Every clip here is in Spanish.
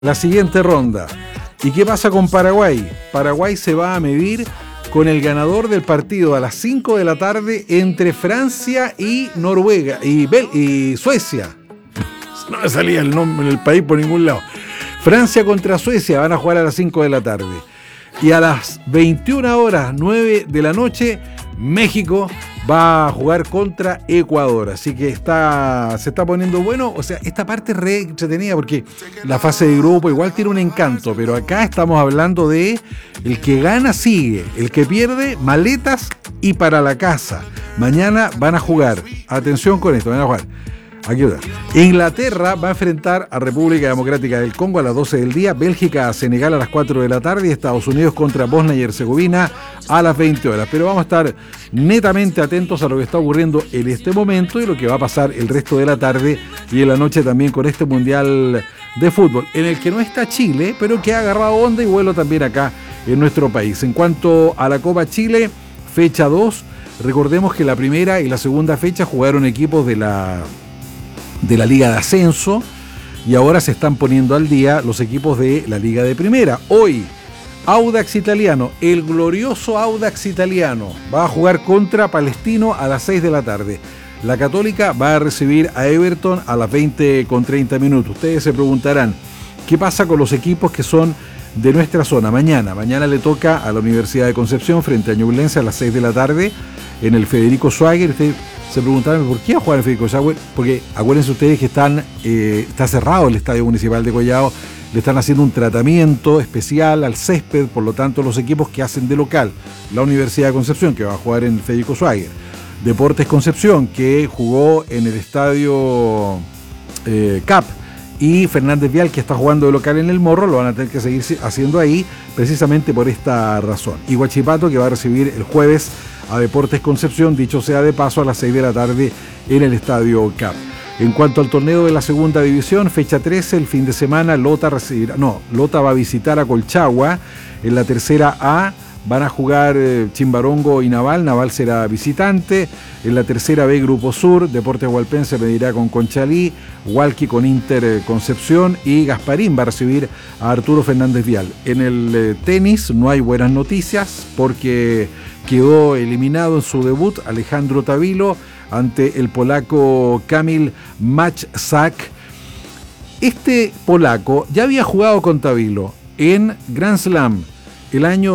la siguiente ronda. ¿Y qué pasa con Paraguay? Paraguay se va a medir con el ganador del partido a las 5 de la tarde entre Francia y Noruega y Suecia. No me salía el nombre del país por ningún lado. Francia contra Suecia van a jugar a las 5 de la tarde. Y a las 21 horas 9 de la noche, México va a jugar contra Ecuador. Así que se está poniendo bueno. O sea, esta parte es re entretenida porque la fase de grupo igual tiene un encanto. Pero acá estamos hablando de el que gana sigue, el que pierde maletas y para la casa. Mañana van a jugar. Atención con esto, van a jugar. Aquí está. Inglaterra va a enfrentar a República Democrática del Congo a las 12 del día, Bélgica a Senegal a las 4 de la tarde y Estados Unidos contra Bosnia y Herzegovina a las 20 horas. Pero vamos a estar netamente atentos a lo que está ocurriendo en este momento y lo que va a pasar el resto de la tarde y en la noche también con este Mundial de Fútbol, en el que no está Chile, pero que ha agarrado onda y vuelo también acá en nuestro país. En cuanto a la Copa Chile, fecha 2, recordemos que la primera y la segunda fecha jugaron equipos de la Liga de Ascenso y ahora se están poniendo al día los equipos de la Liga de Primera. Hoy, Audax Italiano, el glorioso Audax Italiano, va a jugar contra Palestino a las 6 de la tarde. La Católica va a recibir a Everton a las 20:30. Ustedes se preguntarán, ¿qué pasa con los equipos que son de nuestra zona? Mañana le toca a la Universidad de Concepción frente a Ñublense a las 6 de la tarde en el Federico Schwager. Ustedes se preguntaron por qué va a jugar el Federico Schwager, porque acuérdense ustedes que está cerrado el Estadio Municipal de Collao, le están haciendo un tratamiento especial al césped, por lo tanto los equipos que hacen de local, la Universidad de Concepción, que va a jugar en el Federico Schwager, Deportes Concepción, que jugó en el Estadio CAP, y Fernández Vial, que está jugando de local en el Morro, lo van a tener que seguir haciendo ahí, precisamente por esta razón. Y Huachipato, que va a recibir el jueves a Deportes Concepción, dicho sea de paso, a las 6 de la tarde en el Estadio CAP. En cuanto al torneo de la segunda división, fecha 13, el fin de semana, Lota va a visitar a Colchagua. En la tercera A van a jugar Chimbarongo y Naval será visitante. En la tercera B, Grupo Sur, Deportes Hualpense medirá con Conchalí, Hualqui con Inter Concepción y Gasparín va a recibir a Arturo Fernández Vial. En el tenis no hay buenas noticias porque quedó eliminado en su debut Alejandro Tavilo ante el polaco Kamil Maćak. Este polaco ya había jugado con Tavilo en Grand Slam. El año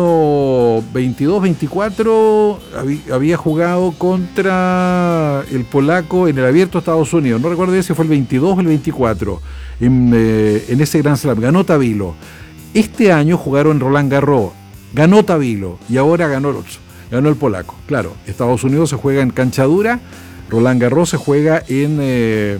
22-24 había jugado contra el polaco en el Abierto de Estados Unidos. No recuerdo si fue el 22 o el 24 en ese Grand Slam. Ganó Tavilo. Este año jugaron Roland Garros. Ganó Tavilo y ahora ganó el otro. Ganó el polaco. Claro, Estados Unidos se juega en cancha dura, Roland Garros se juega en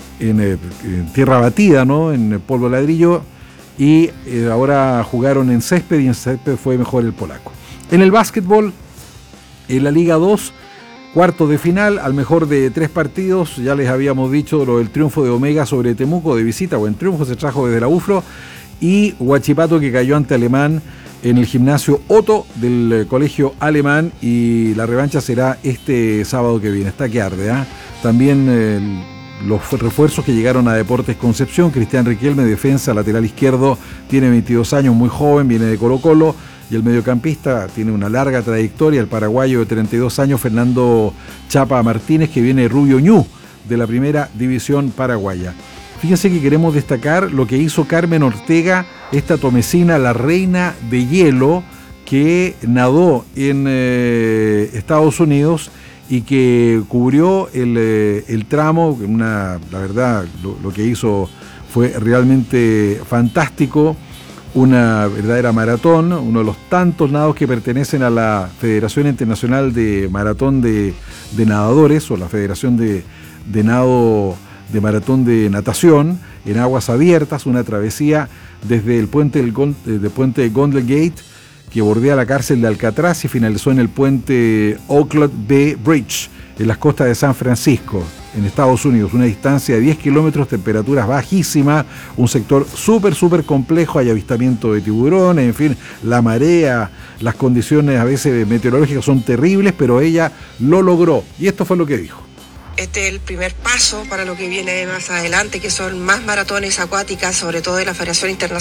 tierra batida, ¿no? En polvo ladrillo, y ahora jugaron en césped y en césped fue mejor el polaco. En el básquetbol, en la Liga 2, cuartos de final, al mejor de 3 partidos, ya les habíamos dicho lo del triunfo de Omega sobre Temuco de visita, buen triunfo, se trajo desde la UFRO, y Huachipato que cayó ante Alemán en el gimnasio Otto del colegio alemán, y la revancha será este sábado que viene. Está que arde, ¿eh? También los refuerzos que llegaron a Deportes Concepción, Cristian Riquelme, defensa, lateral izquierdo, tiene 22 años, muy joven, viene de Colo-Colo, y el mediocampista tiene una larga trayectoria, el paraguayo de 32 años, Fernando Chapa Martínez, que viene de Rubio Ñu, de la primera división paraguaya. Fíjense que queremos destacar lo que hizo Carmen Ortega, esta tomecina, la reina de hielo, que nadó en Estados Unidos y que cubrió el tramo. La verdad, lo que hizo fue realmente fantástico, una verdadera maratón, uno de los tantos nados que pertenecen a la Federación Internacional de Maratón de Nadadores, o la Federación de Nado de Maratón de Natación, en aguas abiertas, una travesía desde el puente de Golden Gate, que bordea la cárcel de Alcatraz y finalizó en el puente Oakland Bay Bridge, en las costas de San Francisco, en Estados Unidos. Una distancia de 10 kilómetros, temperaturas bajísimas, un sector súper complejo, hay avistamiento de tiburones, en fin, la marea, las condiciones a veces meteorológicas son terribles, pero ella lo logró. Y esto fue lo que dijo. Este es el primer paso para lo que viene más adelante, que son más maratones acuáticas, sobre todo de la Federación Internacional